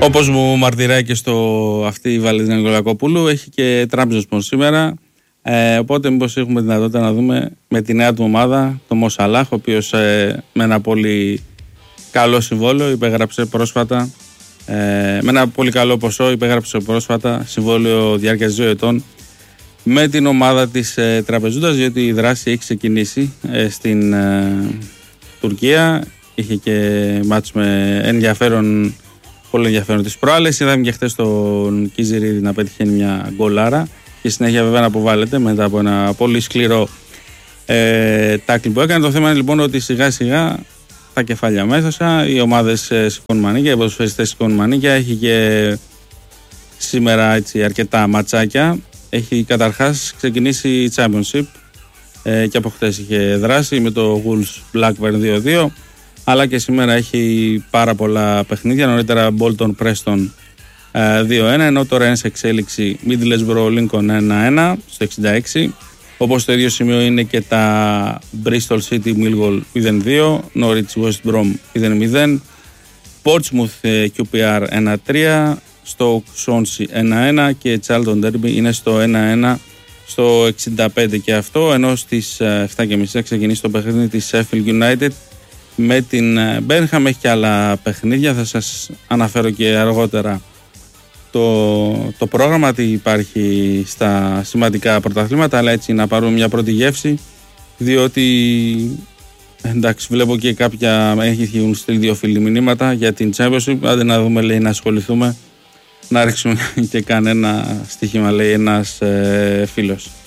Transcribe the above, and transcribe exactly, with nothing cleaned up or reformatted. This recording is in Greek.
Όπως μου μαρτυράει και στο αυτή η Βαλεντίνα Νικολακόπουλου, έχει και Τραμπζονσπορ σήμερα. Ε, οπότε, μήπως έχουμε δυνατότητα να δούμε με τη νέα του ομάδα, το Μο Σαλάχ, ο οποίος ε, με ένα πολύ καλό συμβόλαιο υπέγραψε πρόσφατα. Ε, με ένα πολύ καλό ποσό υπέγραψε πρόσφατα συμβόλαιο διάρκειας δύο ετών με την ομάδα της ε, Τραπεζούντας, διότι η δράση έχει ξεκινήσει ε, στην ε, Τουρκία. Είχε και μάτς με ενδιαφέρον, πολύ ενδιαφέρον τις προάλλες. Είδαμε και χθες τον Κιζιρίδη να πετυχαίνει μια γκολάρα και συνέχεια βέβαια να αποβάλλεται μετά από ένα πολύ σκληρό ε, τάκλι που έκανε. Το θέμα είναι λοιπόν ότι σιγά σιγά τα κεφάλια μέσα, οι ομάδες ε, σηκώνουν μανίκια, οι ποδοσφαιριστές σηκώνουν μανίκια. Έχει και σήμερα έτσι, αρκετά ματσάκια. Έχει καταρχάς ξεκινήσει η Championship ε, και από χθες είχε δράσει με το Wolves Blackburn δύο δύο, αλλά και σήμερα έχει πάρα πολλά παιχνίδια. Νωρίτερα Bolton Preston ε, δύο ένα, ενώ τώρα είναι σε εξέλιξη Middlesbrough Lincoln ένα ένα στο εξήντα έξι. Όπως το ίδιο σημείο είναι και τα Bristol City Millwall μηδέν δύο, Norwich West Brom μηδέν μηδέν, Portsmouth Κιου Πι Αρ ένα τρία, Stoke Swansea ένα ένα και Charlton Derby είναι στο ένα ένα στο εξήντα πέντε και αυτό, ενώ στις εφτά και μισή θα ξεκινήσει το παιχνίδι της Sheffield United με την Birmingham. Έχει και άλλα παιχνίδια, θα σας αναφέρω και αργότερα το, το πρόγραμμα τι υπάρχει στα σημαντικά πρωταθλήματα, αλλά έτσι να πάρουμε μια πρώτη γεύση, διότι εντάξει, βλέπω και κάποια έχουν στείλει δύο φίλοι μηνύματα για την Championship. Άντε να δούμε, λέει, να ασχοληθούμε, να ρίξουμε και κανένα στοίχημα, λέει ένας ε, φίλος.